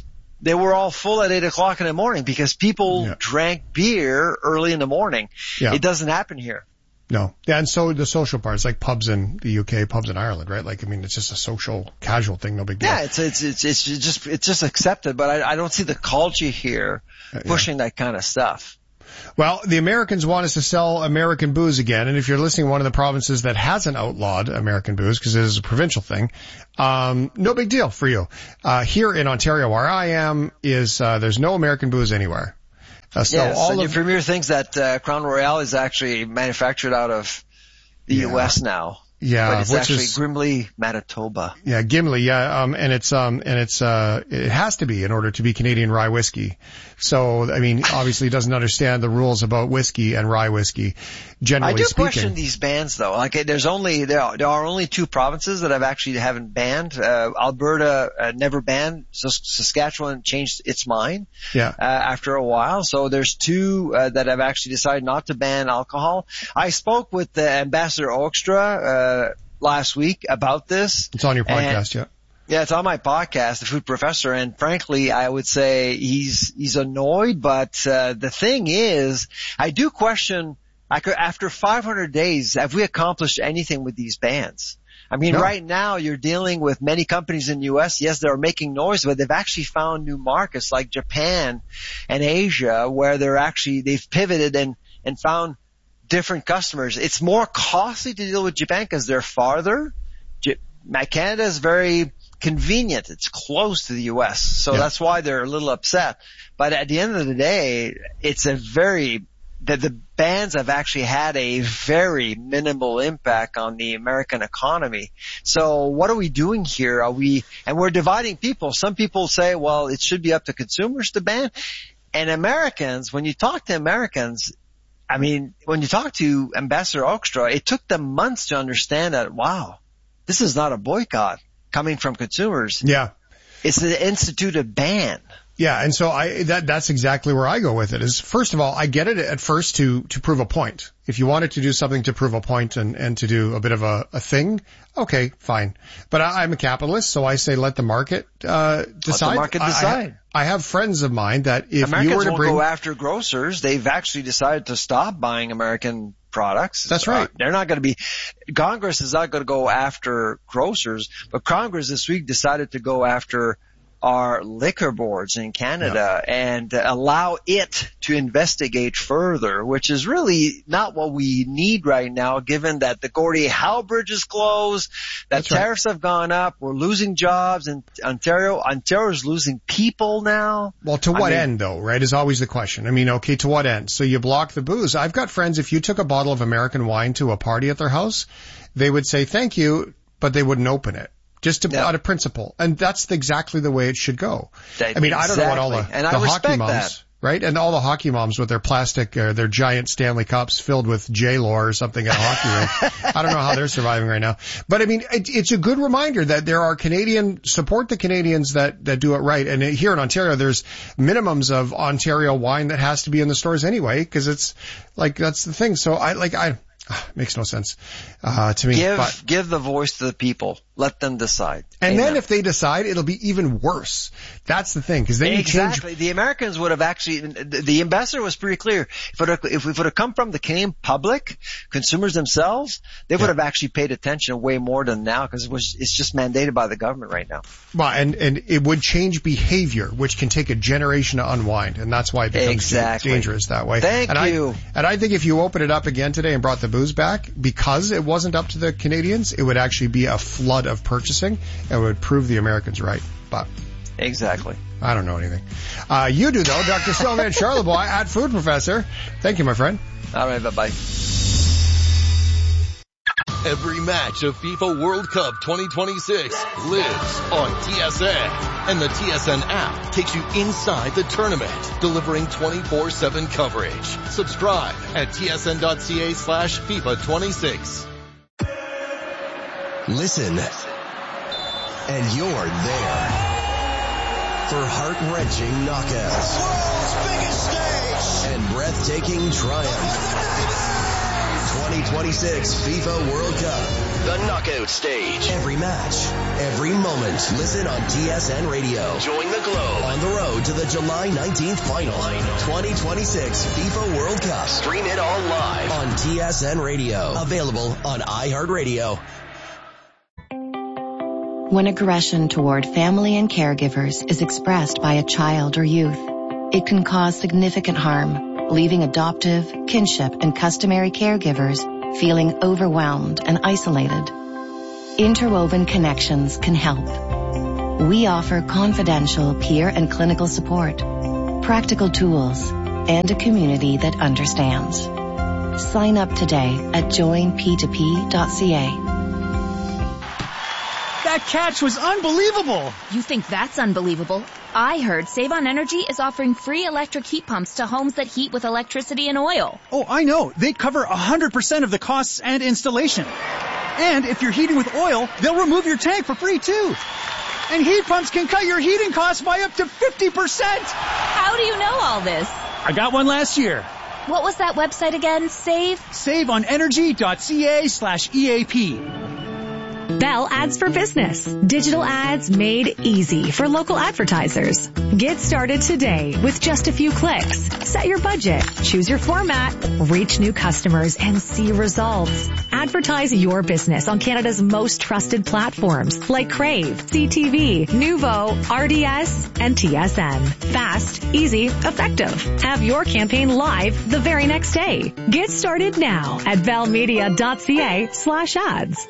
they were all full at eight o'clock in the morning because people yeah. drank beer early in the morning. Yeah. It doesn't happen here. No. Yeah, and so the social parts, like pubs in the U K, pubs in Ireland, right? Like, I mean, it's just a social, casual thing, no big deal. Yeah, it's it's it's, it's just it's just accepted, but I, I don't see the culture here pushing yeah. that kind of stuff. Well, the Americans want us to sell American booze again, and if you're listening to one of the provinces that hasn't outlawed American booze, because it is a provincial thing, um, no big deal for you. Uh, here in Ontario, where I am, is uh, there's no American booze anywhere. Uh, so yes, all and of, your premier thinks that uh, Crown Royale is actually manufactured out of the yeah. U S now. Yeah, but it's which actually is, Gimli, Manitoba. Yeah, Gimli, yeah, um, and it's, um, and it's, uh, it has to be in order to be Canadian rye whiskey. So, I mean, obviously doesn't understand the rules about whiskey and rye whiskey, generally I do speaking. question these bans though. Like, there's only, there are, there are only two provinces that have actually haven't banned. Uh, Alberta uh, never banned. So Saskatchewan changed its mind. Yeah. Uh, after a while. So there's two, uh, that have actually decided not to ban alcohol. I spoke with the Ambassador Oakstra, uh, last week about this. It's on your podcast, and, yeah. Yeah, it's on my podcast, The Food Professor, and frankly, I would say he's, he's annoyed, but, uh, the thing is, I do question, I could, after five hundred days, have we accomplished anything with these bans? I mean, no. right now you're dealing with many companies in the U S. Yes, they're making noise, but they've actually found new markets like Japan and Asia where they're actually, they've pivoted and, and found different customers. It's more costly to deal with Japan because they're farther. Canada is very convenient. It's close to the U S. So yeah. that's why they're a little upset. But at the end of the day, it's a very, the, the bans have actually had a very minimal impact on the American economy. So what are we doing here? Are we, and we're dividing people. Some people say, well, it should be up to consumers to ban. And Americans, when you talk to Americans, I mean, when you talk to Ambassador Oakstra, it took them months to understand that, wow, this is not a boycott coming from consumers. Yeah. It's an instituted ban. Yeah, and so I that that's exactly where I go with it. Is first of all, I get it at first to to prove a point. If you wanted to do something to prove a point and and to do a bit of a, a thing, okay, fine. But I, I'm a capitalist, so I say let the market uh decide. Let the market decide. I, I have friends of mine that if Americans you were to won't bring go after grocers, they've actually decided to stop buying American products. That's right. Uh, they're not going to be, Congress is not going to go after grocers, but Congress this week decided to go after our liquor boards in Canada yeah. and uh, allow it to investigate further, which is really not what we need right now, given that the Gordie Howe Bridge is closed, that That's tariffs right. have gone up, we're losing jobs in Ontario. Ontario's losing people now. Well, to what I mean, end, though, right, is always the question. I mean, okay, to what end? So you block the booze. I've got friends, if you took a bottle of American wine to a party at their house, they would say thank you, but they wouldn't open it. Just to, yeah. out of principle. And that's exactly the way it should go. That, I mean, exactly. I don't know what all the, and the hockey moms, that. right? And all the hockey moms with their plastic, uh, their giant Stanley Cups filled with J-Lore or something in a hockey room. I don't know how they're surviving right now. But I mean, it, it's a good reminder that there are Canadian, support the Canadians that, that do it right. And here in Ontario, there's minimums of Ontario wine that has to be in the stores anyway, because it's like, that's the thing. So I, like, I, makes no sense uh to me. Give but, give the voice to the people. Let them decide. And Amen. Then if they decide, it'll be even worse. That's the thing, because then exactly. you change. The Americans would have actually. The, the ambassador was pretty clear. If it, if it would have come from the Canadian public, consumers themselves, they would yeah. have actually paid attention way more than now, because it was it's just mandated by the government right now. Well, and and it would change behavior, which can take a generation to unwind, and that's why it becomes exactly. dangerous that way. Thank and you. I, and I think if you open it up again today and brought the booze back, because it wasn't up to the Canadians, it would actually be a flood of purchasing and would prove the Americans right. But exactly. I don't know anything. Uh, you do though, Doctor Snowman Charlebois at Food Professor. Thank you, my friend. All right, bye-bye. Every match of FIFA World Cup twenty twenty-six lives on T S N. And the T S N app takes you inside the tournament, delivering twenty-four seven coverage. Subscribe at tsn.ca slash FIFA 26. Listen, and you're there for heart-wrenching knockouts. World's biggest stage. And breathtaking triumph. twenty twenty-six FIFA World Cup. The Knockout Stage. Every match, every moment. Listen on T S N Radio. Join the Globe on the road to the July nineteenth final. twenty twenty-six FIFA World Cup. Stream it all live on T S N Radio. Available on iHeartRadio. When aggression toward family and caregivers is expressed by a child or youth, it can cause significant harm, leaving adoptive, kinship, and customary caregivers feeling overwhelmed and isolated. Interwoven Connections can help. We offer confidential peer and clinical support, practical tools, and a community that understands. Sign up today at join p two p dot c a. That catch was unbelievable! You think that's unbelievable? I heard Save on Energy is offering free electric heat pumps to homes that heat with electricity and oil. Oh, I know. They cover one hundred percent of the costs and installation. And if you're heating with oil, they'll remove your tank for free too. And heat pumps can cut your heating costs by up to fifty percent! How do you know all this? I got one last year. What was that website again? Save? save on energy dot c a slash E A P. Bell Ads for Business. Digital ads made easy for local advertisers. Get started today with just a few clicks. Set your budget, choose your format, reach new customers, and see results. Advertise your business on Canada's most trusted platforms like Crave, C T V, Nuvo, R D S, and T S N. Fast, easy, effective. Have your campaign live the very next day. Get started now at bell media dot c a slash ads.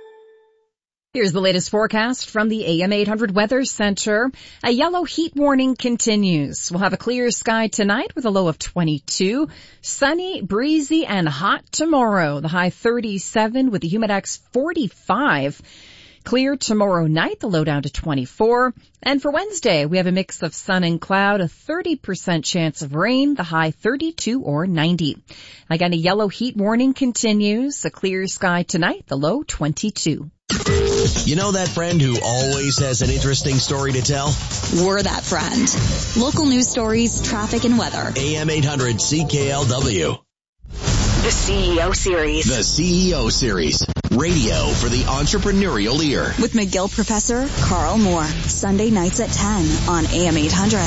Here's the latest forecast from the A M eight hundred Weather Center. A yellow heat warning continues. We'll have a clear sky tonight with a low of twenty-two. Sunny, breezy, and hot tomorrow. The high thirty-seven with the humidex forty-five. Clear tomorrow night, the low down to twenty-four. And for Wednesday, we have a mix of sun and cloud, a thirty percent chance of rain, the high thirty-two or ninety. Again, a yellow heat warning continues. A clear sky tonight, the low twenty-two. You know that friend who always has an interesting story to tell? We're that friend. Local news stories, traffic, and weather. A M eight hundred C K L W. The C E O Series. The C E O Series. Radio for the entrepreneurial ear. With McGill Professor Carl Moore. Sunday nights at ten on A M eight hundred.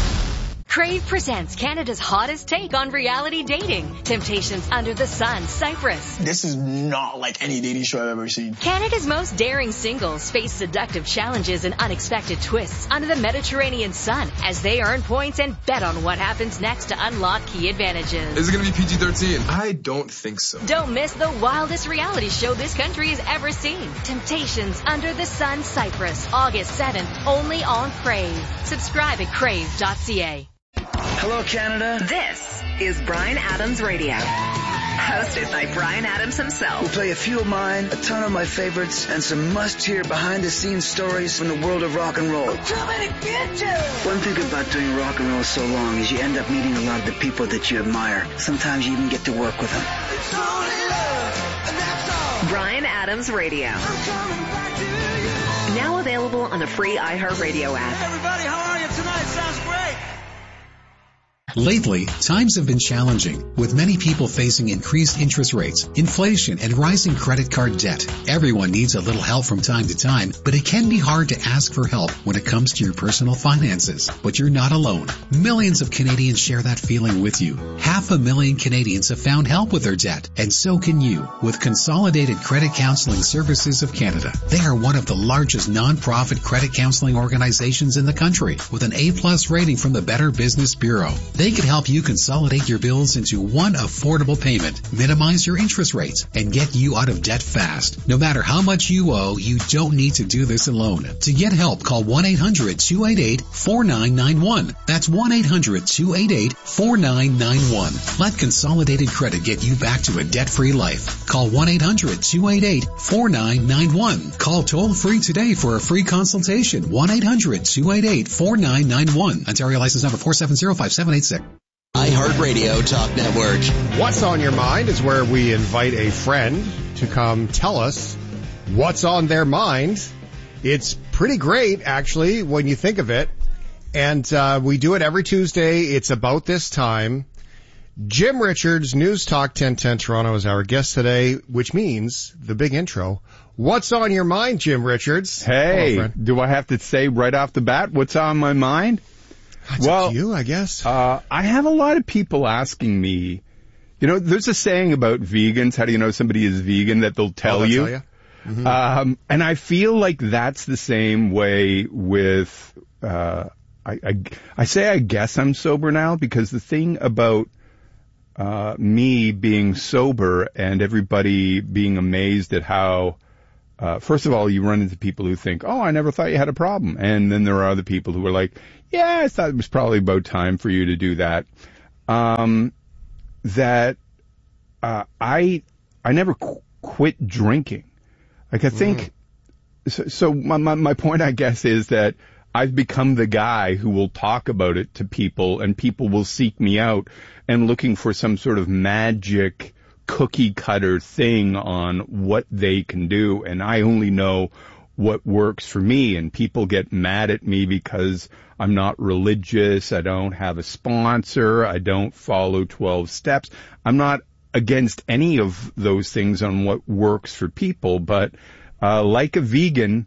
Crave presents Canada's hottest take on reality dating. Temptations Under the Sun, Cyprus. This is not like any dating show I've ever seen. Canada's most daring singles face seductive challenges and unexpected twists under the Mediterranean sun as they earn points and bet on what happens next to unlock key advantages. Is it going to be P G thirteen? I don't think so. Don't miss the wildest reality show this country has ever seen. Temptations Under the Sun, Cyprus, August seventh, only on Crave. Subscribe at crave dot c a. Hello, Canada. This is Bryan Adams Radio. Hosted by Bryan Adams himself. We'll play a few of mine, a ton of my favorites, and some must-hear behind-the-scenes stories from the world of rock and roll. I'm coming to get you! One thing about doing rock and roll so long is you end up meeting a lot of the people that you admire. Sometimes you even get to work with them. It's only love, and that's all. Bryan Adams Radio. I'm coming back to you. Now available on the free iHeartRadio app. Hey, everybody, how are you tonight? Sounds great. Lately, times have been challenging, with many people facing increased interest rates, inflation, and rising credit card debt. Everyone needs a little help from time to time, but it can be hard to ask for help when it comes to your personal finances. But you're not alone. Millions of Canadians share that feeling with you. Half a million Canadians have found help with their debt, and so can you, with Consolidated Credit Counseling Services of Canada. They are one of the largest non-profit credit counseling organizations in the country, with an A-plus rating from the Better Business Bureau. They can help you consolidate your bills into one affordable payment, minimize your interest rates, and get you out of debt fast. No matter how much you owe, you don't need to do this alone. To get help, call one eight hundred two eight eight four nine nine one. That's one eight hundred two eight eight four nine nine one. Let Consolidated Credit get you back to a debt-free life. Call one eight hundred two eight eight four nine nine one. Call toll-free today for a free consultation. one eight hundred two eight eight four nine nine one. Ontario license number four seven zero five seven eight six. iHeartRadio Talk Network. What's on Your Mind is where we invite a friend to come tell us what's on their mind. It's pretty great, actually, when you think of it. And uh, we do it every Tuesday. It's about this time. Jim Richards, News Talk ten ten Toronto is our guest today, which means the big intro. What's on your mind, Jim Richards? Hey, Hello, do I have to say right off the bat what's on my mind? That's well, up to you, I guess. Uh, I have a lot of people asking me, you know, there's a saying about vegans. How do you know somebody is vegan? That they'll tell oh, you. Tell you? Mm-hmm. Um, and I feel like that's the same way with, uh, I, I, I say I guess I'm sober now because the thing about uh, me being sober and everybody being amazed at how, uh, first of all, you run into people who think, oh, I never thought you had a problem. And then there are other people who are like, yeah, I thought it was probably about time for you to do that. Um, that, uh, I, I never qu- quit drinking. Like I think, mm. so, so my, my, my point, I guess, is that I've become the guy who will talk about it to people and people will seek me out and looking for some sort of magic cookie cutter thing on what they can do. And I only know what works for me, and people get mad at me because I'm not religious. I don't have a sponsor. I don't follow twelve steps. I'm not against any of those things on what works for people, but uh, like a vegan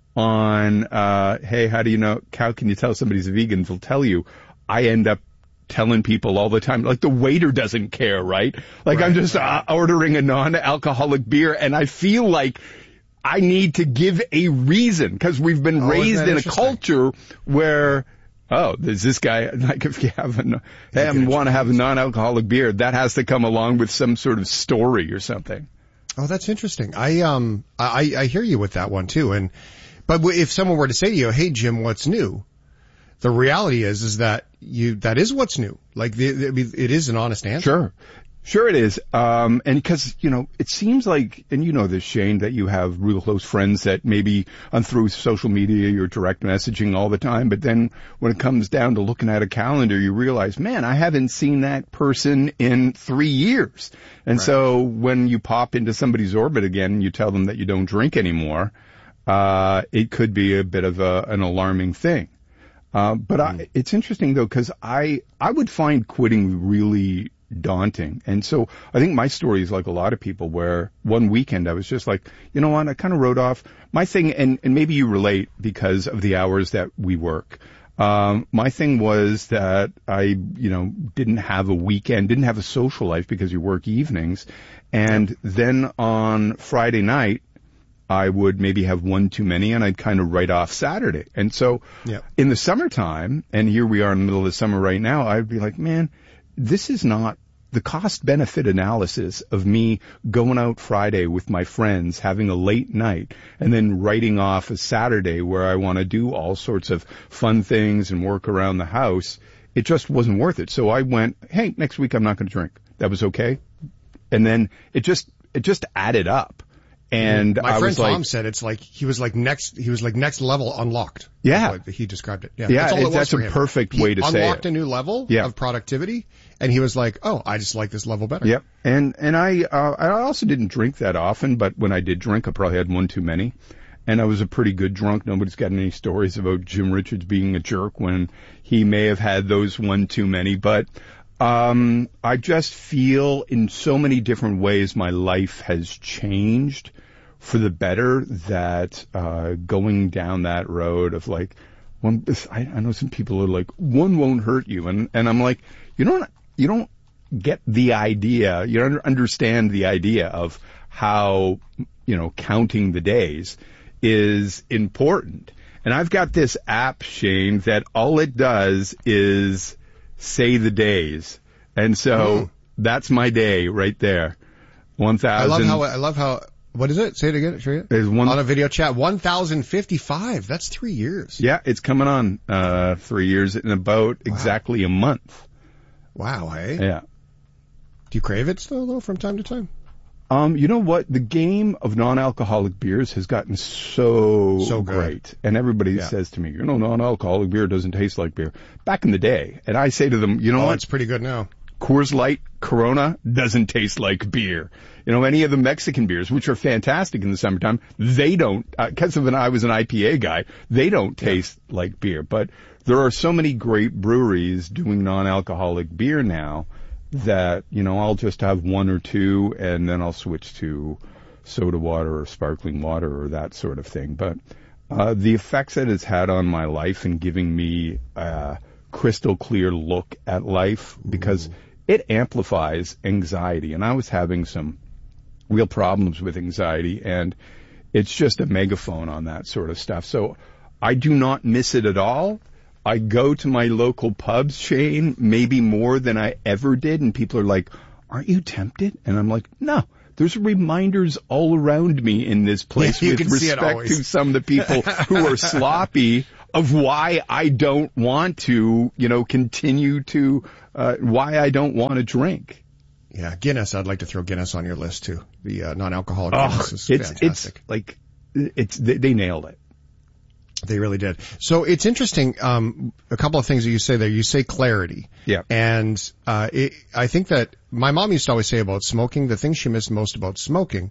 on, uh, hey, how do you know, how can you tell somebody's a vegan? They'll tell you. I end up telling people all the time, like the waiter doesn't care, right? Like right. I'm just uh, ordering a non-alcoholic beer and I feel like I need to give a reason because we've been oh, raised in a culture where, oh, there's this guy, like if you have a, hey, I want to have a non-alcoholic beer, that has to come along with some sort of story or something. Oh, that's interesting. I, um, I, I hear you with that one too. And, but if someone were to say to you, hey, Jim, what's new? The reality is, is that you, that is what's new. Like, the, the, it is an honest answer. Sure. Sure it is. Um, and because, you know, it seems like, and you know this, Shane, that you have real close friends that maybe on through social media, you're direct messaging all the time. But then when it comes down to looking at a calendar, you realize, man, I haven't seen that person in three years. And right. so when you pop into somebody's orbit again, and you tell them that you don't drink anymore, uh, it could be a bit of a, an alarming thing. Uh, but mm. I, it's interesting though, cause I, I would find quitting really daunting. And so I think my story is like a lot of people where one weekend I was just like, you know what, I kind of wrote off my thing. And, and maybe you relate because of the hours that we work. Um, my thing was that I, you know, didn't have a weekend, didn't have a social life because you work evenings. And then on Friday night, I would maybe have one too many and I'd kind of write off Saturday. And so yep. in the summertime, and here we are in the middle of the summer right now, I'd be like, man, this is not the cost benefit analysis of me going out Friday with my friends, having a late night, and then writing off a Saturday where I want to do all sorts of fun things and work around the house. It just wasn't worth it. So I went, hey, next week I'm not going to drink. That was okay. And then it just, it just added up. And my I friend was Tom like, said it's like he was like next he was like next level unlocked. Yeah, like he described it. Yeah, yeah, that's, all it was that's for a him. perfect he way to say it. Unlocked a new level yeah. of productivity, and he was like, "Oh, I just like this level better." Yep. And and I uh, I also didn't drink that often, but when I did drink, I probably had one too many, and I was a pretty good drunk. Nobody's got any stories about Jim Richards being a jerk when he may have had those one too many, but. Um, I just feel in so many different ways my life has changed for the better that, uh, going down that road of like, one, I, I know some people are like, one won't hurt you. And, and I'm like, you don't, you don't get the idea. You don't understand the idea of how, you know, counting the days is important. And I've got this app, Shane, that all it does is say the days. And so mm. that's my day right there. one thousand. I love how, I love how, what is it? Say it again. Show you. There's one, on a video chat, one thousand fifty-five. That's three years. Yeah, it's coming on, uh, three years in about wow. exactly a month. Wow, hey? Yeah. Do you crave it still, though, from time to time? Um, you know what? The game of non-alcoholic beers has gotten so, so good. great. And everybody yeah. says to me, you know, non-alcoholic beer doesn't taste like beer. Back in the day. And I say to them, you know oh, what? It's pretty good now. Coors Light, Corona doesn't taste like beer. You know, any of the Mexican beers, which are fantastic in the summertime, they don't, because uh, of an, I was an I P A guy, they don't taste yeah. like beer. But there are so many great breweries doing non-alcoholic beer now that, you know, I'll just have one or two and then I'll switch to soda water or sparkling water or that sort of thing. But uh, the effects that it's had on my life and giving me a crystal clear look at life, because it amplifies anxiety. And I was having some real problems with anxiety, and it's just a megaphone on that sort of stuff. So I do not miss it at all. I go to my local pubs, Shane, maybe more than I ever did, and people are like, aren't you tempted? And I'm like, no. There's reminders all around me in this place yeah, with respect to some of the people who are sloppy of why I don't want to, you know, continue to, uh, why I don't want to drink. Yeah, Guinness. I'd like to throw Guinness on your list too. The uh, non-alcoholic oh, Guinness is it's, fantastic. It's like, it's, they, they nailed it. They really did. So it's interesting. Um, a couple of things that you say there. You say clarity. Yeah. And, uh, it, I think that my mom used to always say about smoking, the thing she missed most about smoking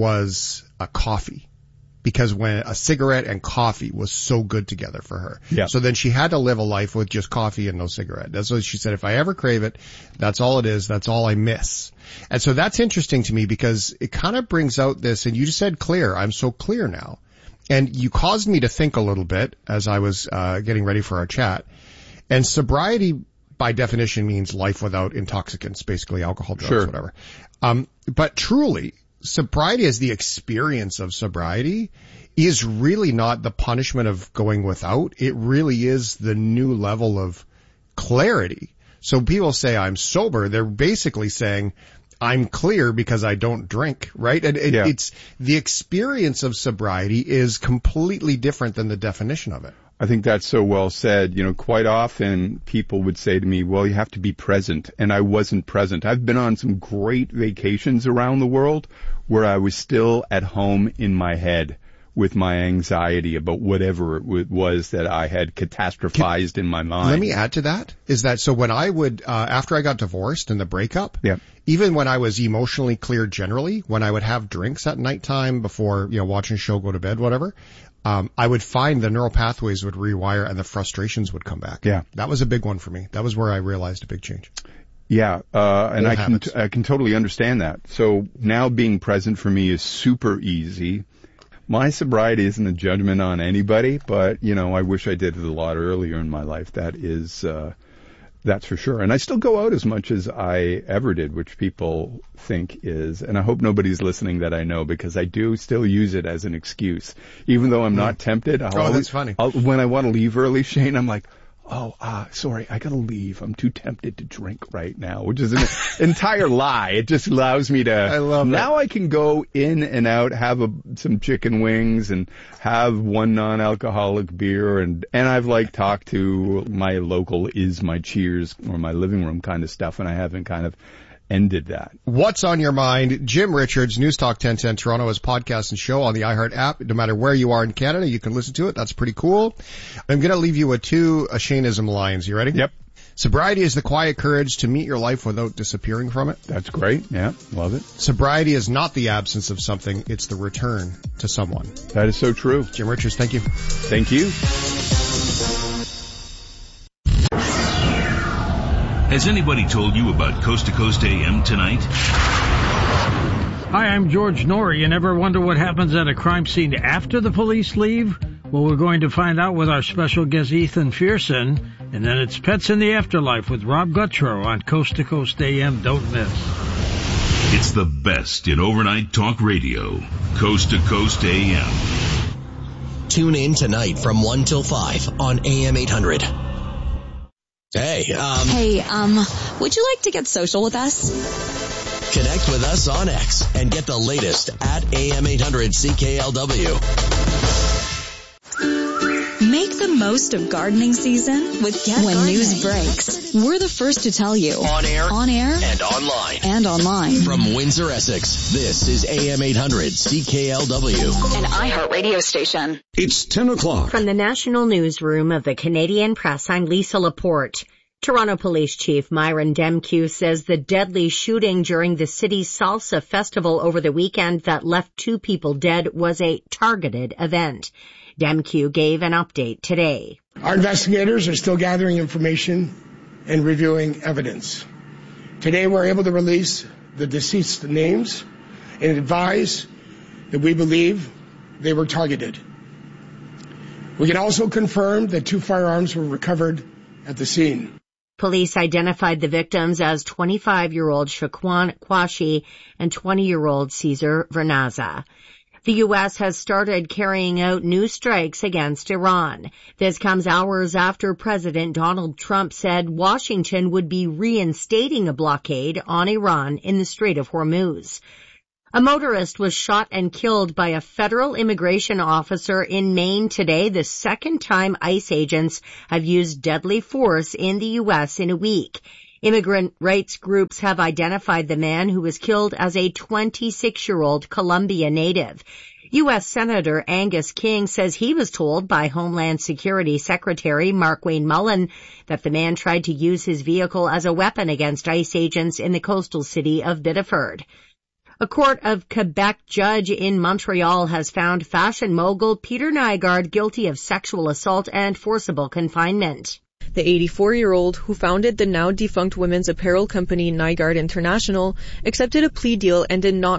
was a coffee. Because when a cigarette and coffee was so good together for her. Yeah. So then she had to live a life with just coffee and no cigarette. That's what she said. If I ever crave it, that's all it is. That's all I miss. And so that's interesting to me because it kind of brings out this, and you just said clear. I'm so clear now. And you caused me to think a little bit as I was uh getting ready for our chat. And sobriety, by definition, means life without intoxicants, basically alcohol, drugs, sure. whatever. Um, but truly, sobriety as the experience of sobriety is really not the punishment of going without. It really is the new level of clarity. So people say I'm sober. They're basically saying I'm clear because I don't drink, right? And it, yeah. it's the experience of sobriety is completely different than the definition of it. I think that's so well said. You know, quite often people would say to me, well, you have to be present. And I wasn't present. I've been on some great vacations around the world where I was still at home in my head with my anxiety about whatever it was that I had catastrophized Can, in my mind. Let me add to that is that so when I would, uh, after I got divorced and the breakup, yeah. even when I was emotionally clear generally, when I would have drinks at nighttime before, you know, watching a show, go to bed, whatever, um, I would find the neural pathways would rewire and the frustrations would come back. Yeah. That was a big one for me. That was where I realized a big change. Yeah, uh, and Old I habits. can, I can totally understand that. So now being present for me is super easy. My sobriety isn't a judgment on anybody, but, you know, I wish I did it a lot earlier in my life. That is, uh, that's for sure. And I still go out as much as I ever did, which people think is, and I hope nobody's listening that I know, because I do still use it as an excuse. Even though I'm not tempted, I'll Oh, always, that's funny. I'll, when I want to leave early, Shane, I'm like, oh, ah, sorry, I gotta leave. I'm too tempted to drink right now, which is an entire lie. It just allows me to, I love now it. I can go in and out, have a, some chicken wings and have one non-alcoholic beer. And, and I've like talked to my local Is My Cheers or my living room kind of stuff, and I haven't kind of ended that. What's on your mind? Jim Richards, News Talk ten ten Toronto, has podcast and show on the iHeart app. No matter where you are in Canada, you can listen to it. That's pretty cool. I'm going to leave you with two uh, Shaneism lines. You ready? Yep. Sobriety is the quiet courage to meet your life without disappearing from it. That's great. Yeah, love it. Sobriety is not the absence of something. It's the return to someone. That is so true. Jim Richards, thank you. Thank you. Has anybody told you about Coast to Coast A M tonight? Hi, I'm George Norrie. You never wonder what happens at a crime scene after the police leave? Well, we're going to find out with our special guest Ethan Fearson. And then it's Pets in the Afterlife with Rob Guttrow on Coast to Coast A M. Don't miss. It's the best in overnight talk radio. Coast to Coast A M. Tune in tonight from one till five on A M eight hundred. Hey, um... Hey, um, would you like to get social with us? Connect with us on X and get the latest at A M eight hundred C K L W. Make the most of gardening season with Get When Gardening. News breaks, we're the first to tell you. On air, on air, and online. And online. From Windsor, Essex, this is A M eight hundred C K L W. An iHeart radio station. It's ten o'clock. From the National Newsroom of the Canadian Press, I'm Lisa Laporte. Toronto Police Chief Myron Demkiw says the deadly shooting during the city's Salsa Festival over the weekend that left two people dead was a targeted event. Demkiw gave an update today. Our investigators are still gathering information and reviewing evidence. Today we're able to release the deceased names and advise that we believe they were targeted. We can also confirm that two firearms were recovered at the scene. Police identified the victims as twenty-five-year-old Shaquan Kwashi and twenty-year-old Cesar Vernaza. The U S has started carrying out new strikes against Iran. This comes hours after President Donald Trump said Washington would be reinstating a blockade on Iran in the Strait of Hormuz. A motorist was shot and killed by a federal immigration officer in Maine today, the second time ICE agents have used deadly force in the U S in a week. Immigrant rights groups have identified the man who was killed as a twenty-six-year-old Colombia native. U S Senator Angus King says he was told by Homeland Security Secretary Markwayne Mullin that the man tried to use his vehicle as a weapon against ICE agents in the coastal city of Biddeford. A court of Quebec judge in Montreal has found fashion mogul Peter Nygard guilty of sexual assault and forcible confinement. The eighty-four-year-old, who founded the now-defunct women's apparel company Nygard International, accepted a plea deal and did not